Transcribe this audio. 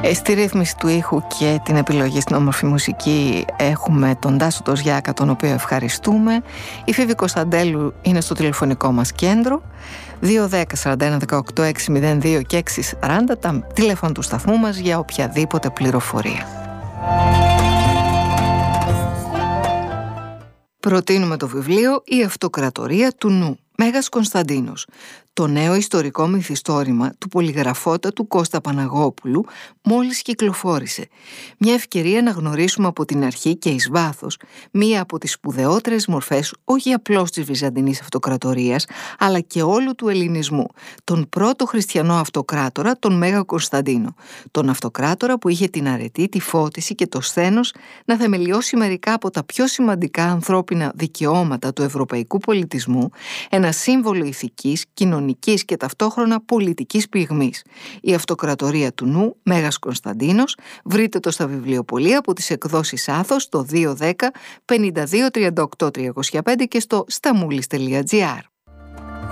Στη ρύθμιση του ήχου και την επιλογή στην όμορφη μουσική έχουμε τον Τάσο Τοζιάκα, τον οποίο ευχαριστούμε. Η Φίβη Κωνσταντέλου είναι στο τηλεφωνικό μας κέντρο 210-41-18-602 και 640, τα τηλέφωνα του σταθμού μας για οποιαδήποτε πληροφορία. Προτείνουμε το βιβλίο «Η Αυτοκρατορία του Νου», Μέγας Κωνσταντίνος, το νέο ιστορικό μυθιστόρημα του πολυγραφότατου Κώστα Παναγόπουλου μόλις κυκλοφόρησε. Μια ευκαιρία να γνωρίσουμε από την αρχή και εις βάθος μία από τις σπουδαιότερες μορφές όχι απλώς της Βυζαντινής Αυτοκρατορίας, αλλά και όλου του ελληνισμού, τον πρώτο χριστιανό αυτοκράτορα, τον Μέγα Κωνσταντίνο. Τον αυτοκράτορα που είχε την αρετή, τη φώτιση και το σθένος να θεμελιώσει μερικά από τα πιο σημαντικά ανθρώπινα δικαιώματα του ευρωπαϊκού πολιτισμού, ένα σύμβολο ηθικής, κοινωνικής και ταυτόχρονα πολιτικής πυγμής. Η Αυτοκρατορία του Νου, Μέγας Κωνσταντίνος, βρείτε το στα βιβλιοπωλεία από τις εκδόσεις Άθος το 210 52 38 305 και στο stamoulis.gr.